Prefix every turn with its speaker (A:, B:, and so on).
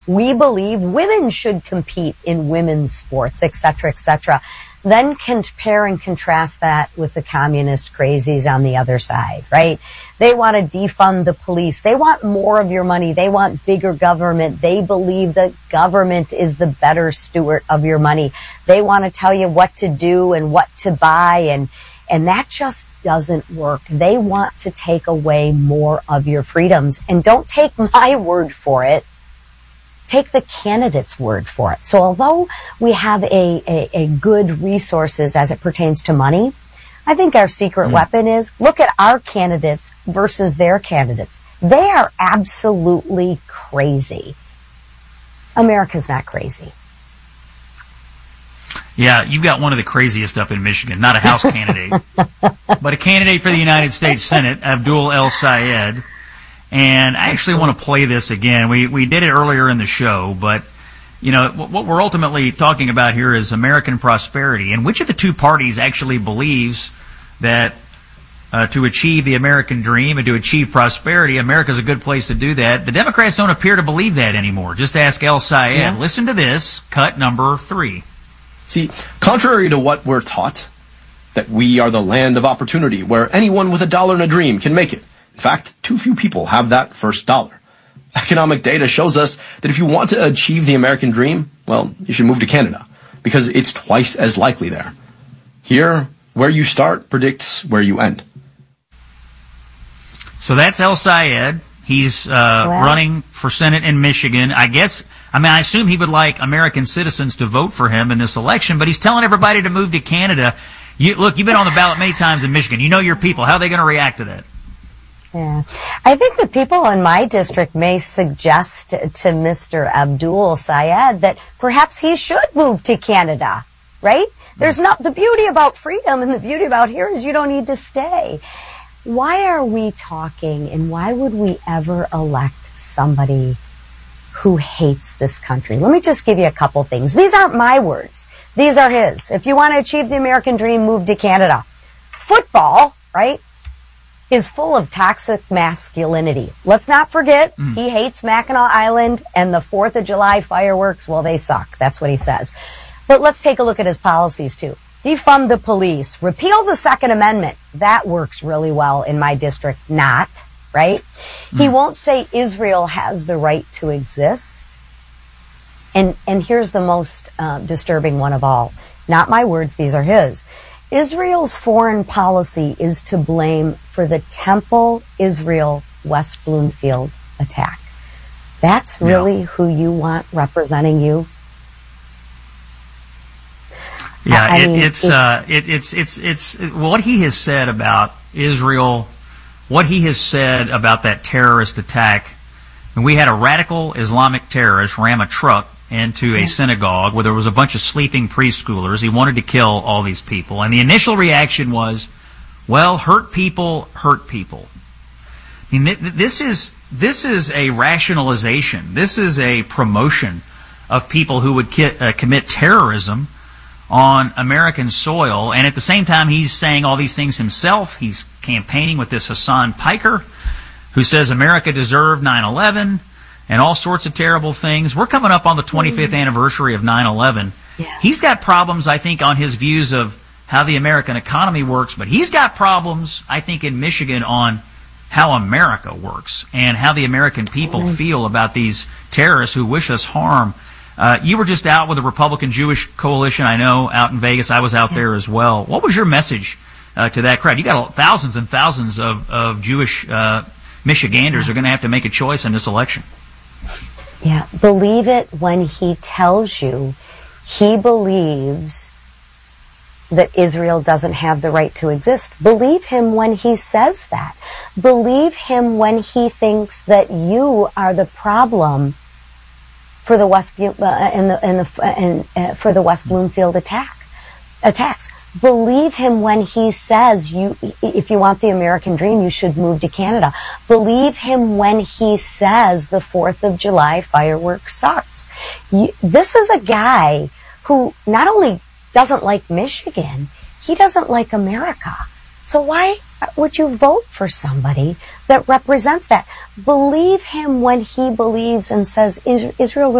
A: We believe women should compete in women's sports, et cetera, then compare and contrast that with the communist crazies on the other side, right? They want to defund the police. They want more of your money. They want bigger government. They believe that government is the better steward of your money. They want to tell you what to do and what to buy, and that just doesn't work. They want to take away more of your freedoms. And don't take my word for it. Take the candidate's word for it. So although we have a good resources as it pertains to money, I think our secret weapon is look at our candidates versus their candidates. They are absolutely crazy. America's not crazy.
B: Yeah, you've got one of the craziest up in Michigan, not a House candidate, but a candidate for the United States Senate, Abdul El-Sayed. And I actually want to play this again. We did it earlier in the show, but, you know, what we're ultimately talking about here is American prosperity. And which of the two parties actually believes that to achieve the American dream and to achieve prosperity, America's a good place to do that? The Democrats don't appear to believe that anymore. Just ask El-Sayed. Yeah. Listen to this, cut number 3.
C: See, contrary to what we're taught, that we are the land of opportunity, where anyone with a dollar and a dream can make it. In fact, too few people have that first dollar. Economic data shows us that if you want to achieve the American dream, well, you should move to Canada, because it's twice as likely there. Here, where you start predicts where you end.
B: So that's El-Sayed. He's running for Senate in Michigan. I assume he would like American citizens to vote for him in this election, but he's telling everybody to move to Canada. Look, you've been on the ballot many times in Michigan. You know your people. How are they going to react to that?
A: Yeah. I think the people in my district may suggest to Mr. Abdul Sayed that perhaps he should move to Canada, right? There's not the beauty about freedom, and the beauty about here is you don't need to stay. Why are we talking, and why would we ever elect somebody who hates this country? Let me just give you a couple things. These aren't my words. These are his. If you want to achieve the American dream, move to Canada. Football, right, is full of toxic masculinity. Let's not forget, he hates Mackinac Island and the 4th of July fireworks. Well, they suck. That's what he says. But let's take a look at his policies, too. Defund the police. Repeal the Second Amendment. That works really well in my district. Not, right? He won't say Israel has the right to exist. And here's the most disturbing one of all. Not my words, these are his. Israel's foreign policy is to blame for the Temple Israel West Bloomfield attack. That's really who you want representing you?
B: Yeah, it's what he has said about Israel, what he has said about that terrorist attack. And we had a radical Islamic terrorist ram a truck into a synagogue where there was a bunch of sleeping preschoolers. He wanted to kill all these people. And the initial reaction was, well, hurt people hurt people. I mean, this is a rationalization. This is a promotion of people who would commit terrorism on American soil. And at the same time, he's saying all these things himself. He's campaigning with this Hassan Piker, who says America deserved 9/11. And all sorts of terrible things. We're coming up on the 25th anniversary of 9/11. Yeah. He's got problems, I think, on his views of how the American economy works, but he's got problems, I think, in Michigan on how America works and how the American people feel about these terrorists who wish us harm. You were just out with the Republican Jewish Coalition, I know, out in Vegas. I was out there as well. What was your message to that crowd? You got thousands and thousands of Jewish Michiganders are going to have to make a choice in this election.
A: Yeah, believe it when he tells you he believes that Israel doesn't have the right to exist. Believe him when he says that. Believe him when he thinks that you are the problem for the West for the West Bloomfield attacks. Believe him when he says if you want the American dream, you should move to Canada. Believe him when he says the 4th of July fireworks sucks. This is a guy who not only doesn't like Michigan, he doesn't like America. So why would you vote for somebody that represents that? Believe him when he believes and says Israel